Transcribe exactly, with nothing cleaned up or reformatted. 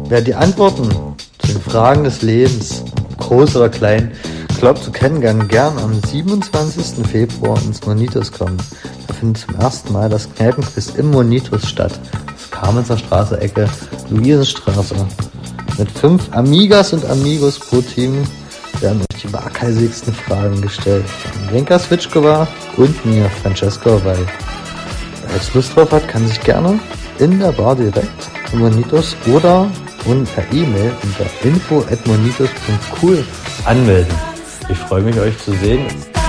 Wer die Antworten zu den Fragen des Lebens, groß oder klein, glaubt zu kennen, kann gern am siebenundzwanzigsten Februar ins Monitus kommen. Da findet zum ersten Mal das Kneipenquiz im Monitus statt. Das Kamenzer Straße, Ecke Luisenstraße. Mit fünf Amigas und Amigos pro Team werden euch die waghalsigsten Fragen gestellt. Von Lenka Switschkova und mir, Francesco Weil. Wer jetzt Lust drauf hat, kann sich gerne in der Bar direkt im Monitus oder und per E-Mail unter info at monitus punkt cool anmelden. Ich freue mich, euch zu sehen.